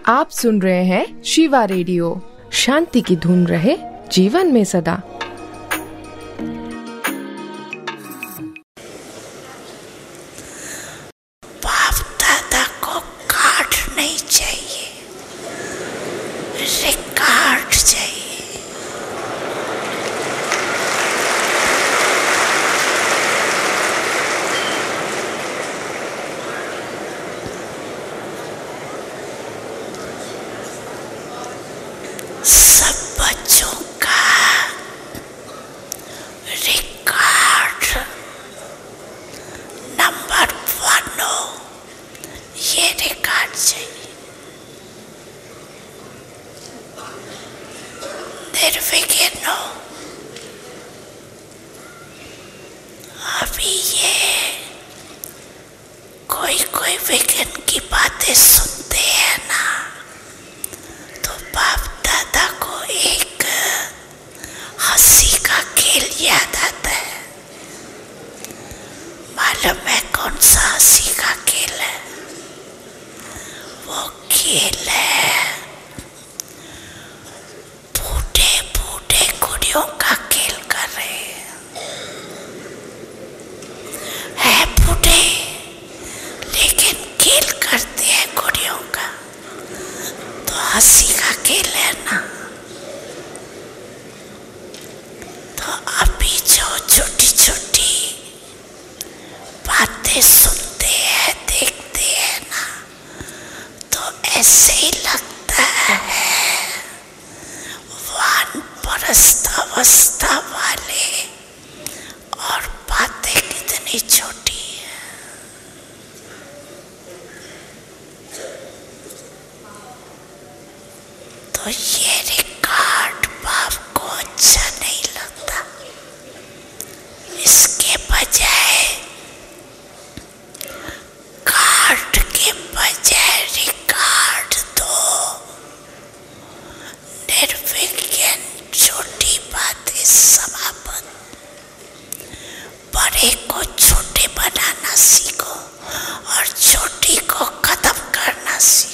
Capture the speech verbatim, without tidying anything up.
आप सुन रहे हैं शिवा रेडियो। शांति की धुन रहे जीवन में सदा। बाप दादा को कार्ड नहीं चाहिए, रिकॉर्ड चाहिए। सब बच्चों का रिकॉर्ड नंबर वन हो, ये रिकॉर्ड चाहिए। निर्विघ्न हो। अभी ये कोई कोई विघ्न की बातें सुनते हैं ना, तो बाप दादा को एक हंसी का खेल याद आता है। मालूम है कौन सा हंसी का खेल है? वो खेल है बूढ़े बूढ़े गुड़ियों का खेल कर रहे हैं। बूढ़े लेकिन खेल करते हैं गुड़ियों का, तो हंसी का खेल है ना। तो अभी जो छोटी छोटी बातें सुनते हैं, देखते हैं ना, तो ऐसे ही लगता है वानप्रस्थ अवस्था वाले, और बातें कितनी छोटी है। तो ये रिकॉर्ड बाप को अच्छा नहीं लगता। इसके बजाय कार्ड के बजाय रिकॉर्ड दो। निर्विघ्न छोटी बातें समाप्त। बड़े को छोटे बनाना सीखो और छोटी को खत्म करना सीखो।